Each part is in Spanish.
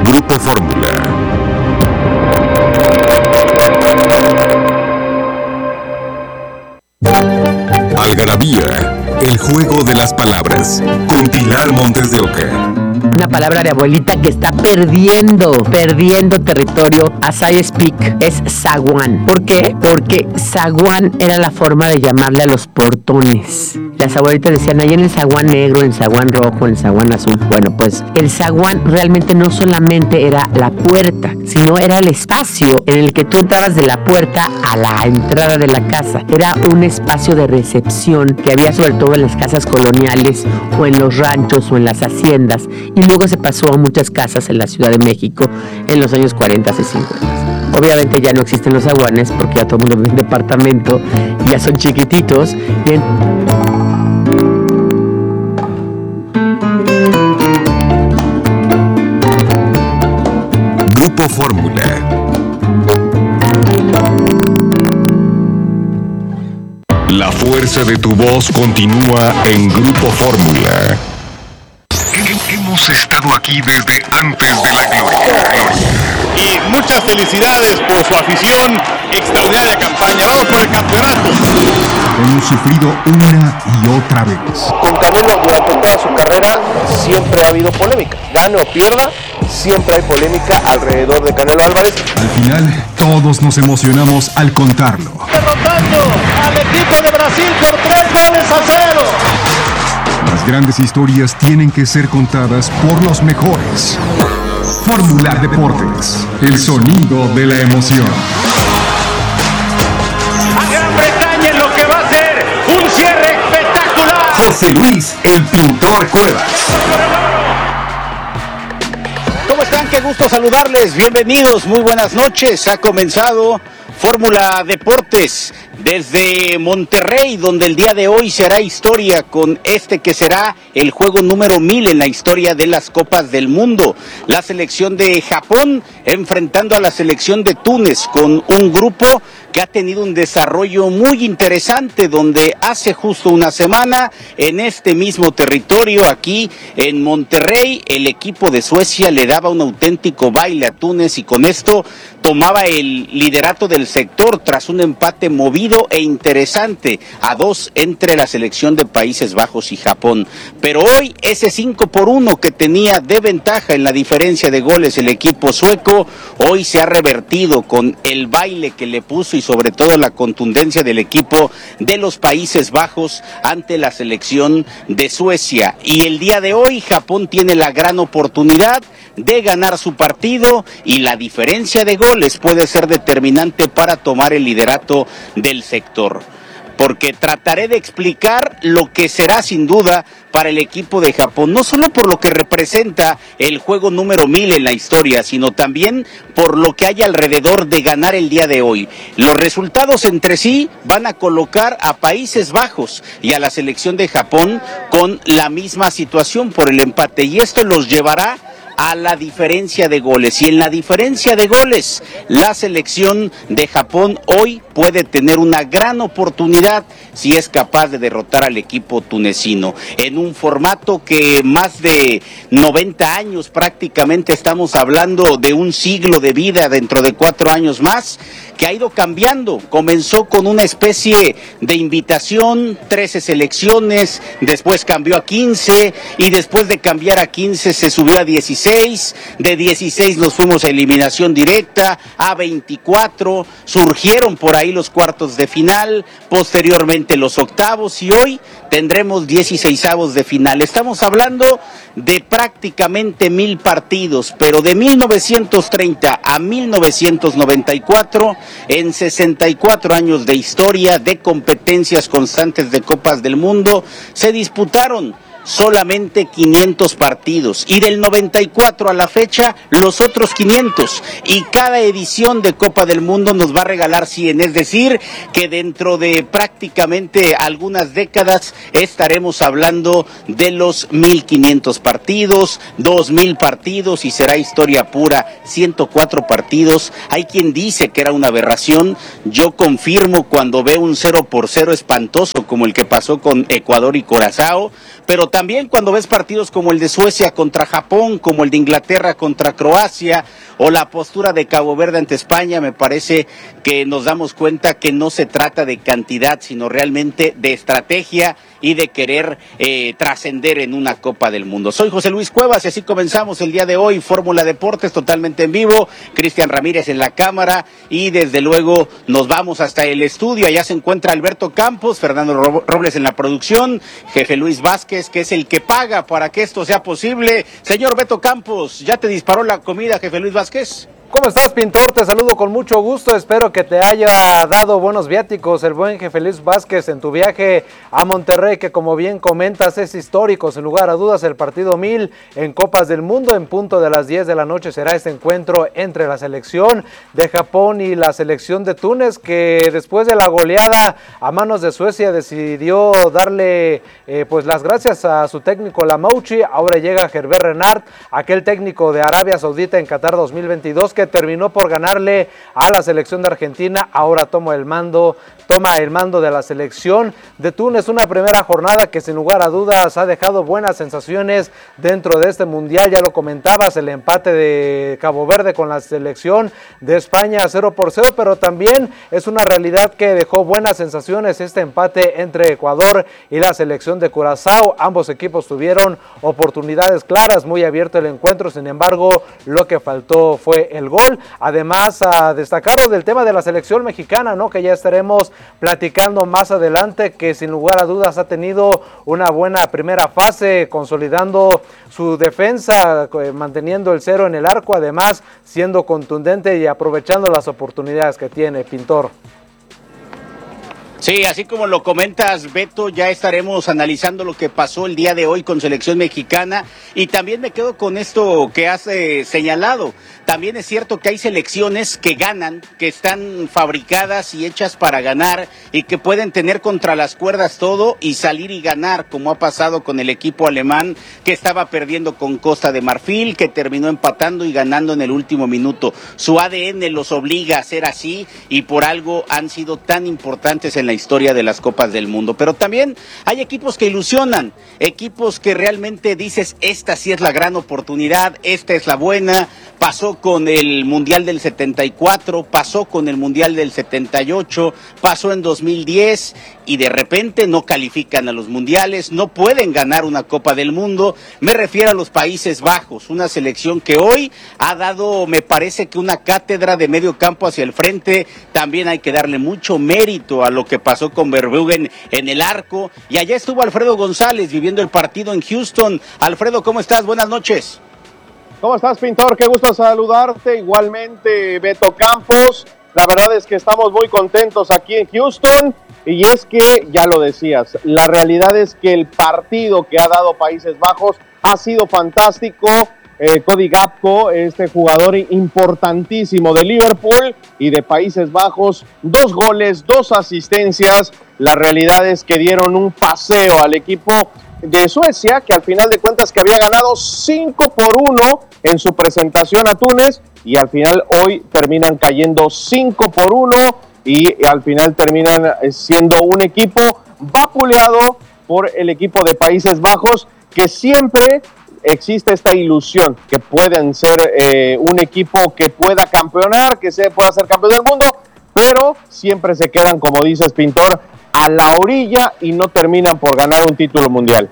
Grupo Fórmula. Algarabía, el juego de las palabras, con Pilar Montes de Oca. Una palabra de abuelita que está perdiendo territorio as I speak es zaguán. ¿Por qué? Porque zaguán era la forma de llamarle a los portones. Las abuelitas decían, ahí en el zaguán negro, en el zaguán rojo, en el zaguán azul. Bueno, pues el zaguán realmente no solamente era la puerta, sino era el espacio en el que tú entrabas de la puerta a la entrada de la casa. Era un espacio de recepción que había sobre todo en las casas coloniales o en los ranchos o en las haciendas, y luego se pasó a muchas casas en la Ciudad de México en los años 40 y 50. Obviamente ya no existen los zaguanes porque ya todo el mundo vive en departamento, ya son chiquititos. Grupo Fórmula. La fuerza de tu voz continúa en Grupo Fórmula. Hemos estado aquí desde antes de la gloria. Y muchas felicidades por su afición, extraordinaria campaña, vamos por el campeonato. Hemos sufrido una y otra vez. Con Canelo durante toda su carrera siempre ha habido polémica, gane o pierda, siempre hay polémica alrededor de Canelo Álvarez. Al final, todos nos emocionamos al contarlo. Derrotando al equipo de Brasil por 3-0. Las grandes historias tienen que ser contadas por los mejores. Fórmula Deportes, el sonido de la emoción. A Gran Bretaña en lo que va a ser un cierre espectacular. José Luis, el pintor Cuevas. ¿Cómo están? Qué gusto saludarles. Bienvenidos, muy buenas noches. Ha comenzado Fórmula Deportes desde Monterrey, donde el día de hoy se hará historia con este que será el juego número 1000 en la historia de las Copas del Mundo. La selección de Japón enfrentando a la selección de Túnez con un grupo que ha tenido un desarrollo muy interesante, donde hace justo una semana en este mismo territorio, aquí en Monterrey, el equipo de Suecia le daba un auténtico baile a Túnez y con esto tomaba el liderato del sector tras un empate movido e interesante a 2 entre la selección de Países Bajos y Japón. Pero hoy ese 5-1 que tenía de ventaja en la diferencia de goles el equipo sueco, hoy se ha revertido con el baile que le puso y sobre todo la contundencia del equipo de los Países Bajos ante la selección de Suecia. Y el día de hoy Japón tiene la gran oportunidad de ganar su partido y la diferencia de goles puede ser determinante para tomar el liderato del sector. Porque trataré de explicar lo que será sin duda para el equipo de Japón, no solo por lo que representa el juego número 1000 en la historia, sino también por lo que hay alrededor de ganar el día de hoy. Los resultados entre sí van a colocar a Países Bajos y a la selección de Japón con la misma situación por el empate, y esto los llevará a la diferencia de goles. Y en la diferencia de goles, la selección de Japón hoy puede tener una gran oportunidad si es capaz de derrotar al equipo tunecino en un formato que más de 90 años prácticamente, estamos hablando de un siglo de vida dentro de 4 años más, que ha ido cambiando. Comenzó con una especie de invitación, 13 selecciones, después cambió a 15 y después de cambiar a 15 se subió a 16, de 16 nos fuimos a eliminación directa, a 24, surgieron por ahí los cuartos de final, posteriormente los octavos y hoy tendremos 16avos de final. Estamos hablando de prácticamente 1000 partidos, pero de 1930 a 1994, en 64 años de historia de competencias constantes de Copas del Mundo, se disputaron solamente 500 partidos y del 94 a la fecha los otros 500, y cada edición de Copa del Mundo nos va a regalar 100, es decir que dentro de prácticamente algunas décadas estaremos hablando de los 1500 partidos, 2000 partidos y será historia pura. 104 partidos, hay quien dice que era una aberración, yo confirmo cuando veo un 0-0 espantoso como el que pasó con Ecuador y Curazao, pero también cuando ves partidos como el de Suecia contra Japón, como el de Inglaterra contra Croacia, o la postura de Cabo Verde ante España, me parece que nos damos cuenta que no se trata de cantidad, sino realmente de estrategia y de querer trascender en una Copa del Mundo. Soy José Luis Cuevas y así comenzamos el día de hoy, Fórmula Deportes totalmente en vivo, Cristian Ramírez en la cámara y desde luego nos vamos hasta el estudio. Allá se encuentra Alberto Campos, Fernando Robles en la producción, jefe Luis Vázquez, que es el que paga para que esto sea posible. Señor Beto Campos, ¿ya te disparó la comida, jefe Luis Vázquez? ¿Cómo estás, Pintor? Te saludo con mucho gusto, espero que te haya dado buenos viáticos el buen jefe Luis Vázquez en tu viaje a Monterrey, que como bien comentas es histórico, sin lugar a dudas el partido 1000 en Copas del Mundo. En punto de las 10 de la noche será este encuentro entre la selección de Japón y la selección de Túnez, que después de la goleada a manos de Suecia decidió darle pues las gracias a su técnico Lamouchi. Ahora llega Hervé Renard, aquel técnico de Arabia Saudita en Qatar 2022, que terminó por ganarle a la selección de Argentina. Ahora toma el mando de la selección de Túnez, una primera jornada que sin lugar a dudas ha dejado buenas sensaciones dentro de este mundial. Ya lo comentabas, el empate de Cabo Verde con la selección de España 0-0, pero también es una realidad que dejó buenas sensaciones este empate entre Ecuador y la selección de Curazao. Ambos equipos tuvieron oportunidades claras, muy abierto el encuentro, sin embargo lo que faltó fue el gol. Además, a destacarlo del tema de la selección mexicana, ¿no?, que ya estaremos platicando más adelante, que sin lugar a dudas ha tenido una buena primera fase, consolidando su defensa, manteniendo el cero en el arco, además siendo contundente y aprovechando las oportunidades que tiene, Pintor. Sí, así como lo comentas, Beto, ya estaremos analizando lo que pasó el día de hoy con selección mexicana, y también me quedo con esto que has señalado. También es cierto que hay selecciones que ganan, que están fabricadas y hechas para ganar y que pueden tener contra las cuerdas todo y salir y ganar, como ha pasado con el equipo alemán, que estaba perdiendo con Costa de Marfil, que terminó empatando y ganando en el último minuto. Su ADN los obliga a ser así y por algo han sido tan importantes en la historia de las Copas del Mundo. Pero también hay equipos que ilusionan, equipos que realmente dices, esta sí es la gran oportunidad, esta es la buena. Pasó con el Mundial del 74, pasó con el Mundial del 78, pasó en 2010 y de repente no califican a los mundiales, no pueden ganar una Copa del Mundo. Me refiero a los Países Bajos, una selección que hoy ha dado, me parece que una cátedra de medio campo hacia el frente. También hay que darle mucho mérito a lo que pasó con Verbruggen en el arco, y allá estuvo Alfredo González viviendo el partido en Houston. Alfredo, ¿cómo estás? Buenas noches. ¿Cómo estás, Pintor? Qué gusto saludarte. Igualmente, Beto Campos. La verdad es que estamos muy contentos aquí en Houston. Y es que, ya lo decías, la realidad es que el partido que ha dado Países Bajos ha sido fantástico. Cody Gakpo, este jugador importantísimo de Liverpool y de Países Bajos, 2 goles, 2 asistencias. La realidad es que dieron un paseo al equipo de Suecia, que al final de cuentas que había ganado 5-1 en su presentación a Túnez, y al final hoy terminan cayendo 5-1 y al final terminan siendo un equipo vapuleado por el equipo de Países Bajos, que siempre existe esta ilusión que pueden ser un equipo que pueda campeonar, que pueda ser campeón del mundo, pero siempre se quedan, como dices, Pintor, a la orilla y no terminan por ganar un título mundial.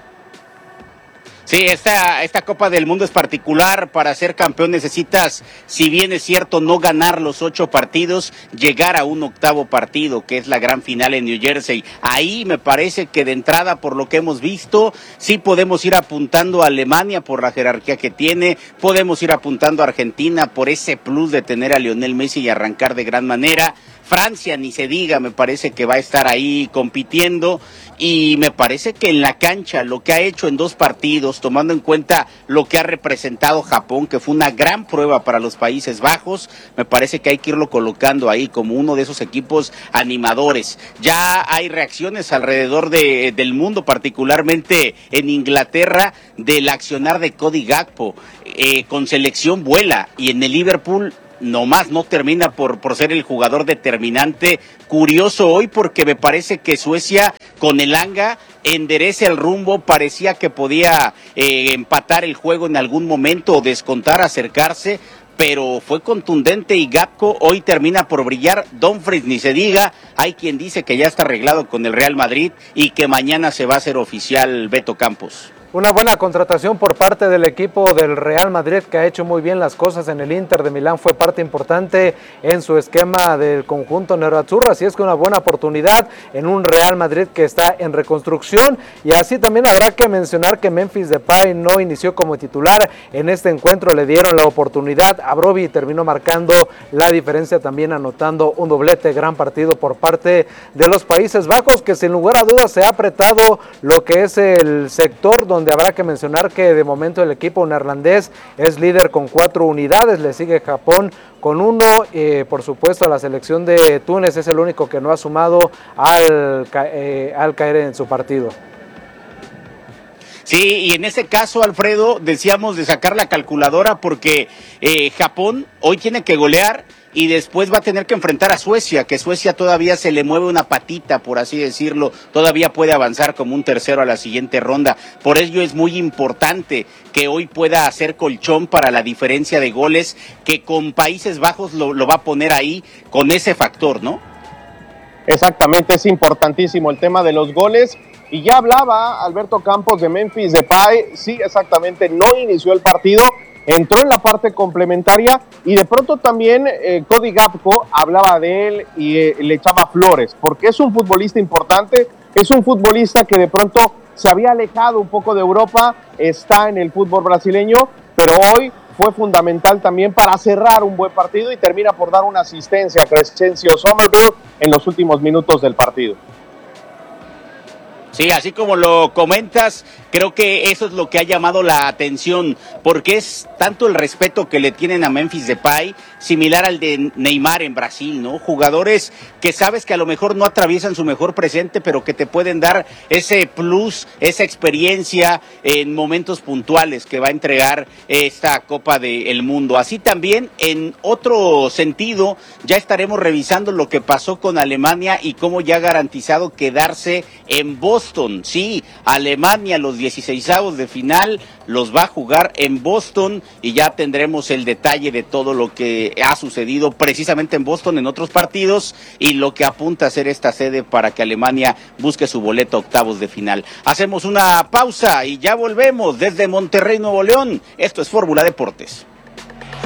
Sí, esta Copa del Mundo es particular. Para ser campeón necesitas, si bien es cierto, no ganar los 8 partidos, llegar a un 8º partido, que es la gran final en New Jersey. Ahí me parece que de entrada, por lo que hemos visto, sí podemos ir apuntando a Alemania por la jerarquía que tiene, podemos ir apuntando a Argentina por ese plus de tener a Lionel Messi y arrancar de gran manera. Francia, ni se diga, me parece que va a estar ahí compitiendo, y me parece que en la cancha lo que ha hecho en 2 partidos, tomando en cuenta lo que ha representado Japón, que fue una gran prueba para los Países Bajos, me parece que hay que irlo colocando ahí como uno de esos equipos animadores. Ya hay reacciones alrededor del mundo, particularmente en Inglaterra, del accionar de Cody Gakpo. Con selección vuela, y en el Liverpool nomás no termina por ser el jugador determinante. Curioso hoy porque me parece que Suecia con Elanga enderece el rumbo, parecía que podía empatar el juego en algún momento o descontar, acercarse, pero fue contundente y Gakpo hoy termina por brillar. Dumfries ni se diga, hay quien dice que ya está arreglado con el Real Madrid y que mañana se va a hacer oficial Beto Campos. Una buena contratación por parte del equipo del Real Madrid, que ha hecho muy bien las cosas en el Inter de Milán, fue parte importante en su esquema del conjunto nerazzurro, así es que una buena oportunidad en un Real Madrid que está en reconstrucción. Y así también habrá que mencionar que Memphis Depay no inició como titular en este encuentro, le dieron la oportunidad a Brobbey y terminó marcando la diferencia, también anotando un doblete. Gran partido por parte de los Países Bajos, que sin lugar a dudas se ha apretado lo que es el sector, donde habrá que mencionar que de momento el equipo neerlandés es líder con 4 unidades, le sigue Japón con 1, por supuesto la selección de Túnez es el único que no ha sumado al caer en su partido. Sí, y en ese caso, Alfredo, decíamos de sacar la calculadora porque Japón hoy tiene que golear y después va a tener que enfrentar a Suecia, que Suecia todavía se le mueve una patita, por así decirlo, todavía puede avanzar como un tercero a la siguiente ronda. Por ello es muy importante que hoy pueda hacer colchón para la diferencia de goles, que con Países Bajos lo va a poner ahí con ese factor, ¿no? Exactamente, es importantísimo el tema de los goles. Y ya hablaba Alberto Campos de Memphis Depay, sí, exactamente, no inició el partido, entró en la parte complementaria y de pronto también Cody Gakpo hablaba de él y le echaba flores, porque es un futbolista importante, es un futbolista que de pronto se había alejado un poco de Europa, está en el fútbol brasileño, pero hoy fue fundamental también para cerrar un buen partido y termina por dar una asistencia a Crescencio Somerville en los últimos minutos del partido. Sí, así como lo comentas, creo que eso es lo que ha llamado la atención, porque es tanto el respeto que le tienen a Memphis Depay, similar al de Neymar en Brasil, ¿no? Jugadores que sabes que a lo mejor no atraviesan su mejor presente, pero que te pueden dar ese plus, esa experiencia en momentos puntuales que va a entregar esta Copa del Mundo. Así también, en otro sentido, ya estaremos revisando lo que pasó con Alemania y cómo ya ha garantizado quedarse en Boston. Sí, Alemania los 16avos de final los va a jugar en Boston y ya tendremos el detalle de todo lo que ha sucedido precisamente en Boston en otros partidos y lo que apunta a ser esta sede para que Alemania busque su boleto a octavos de final. Hacemos una pausa y ya volvemos desde Monterrey, Nuevo León. Esto es Fórmula Deportes.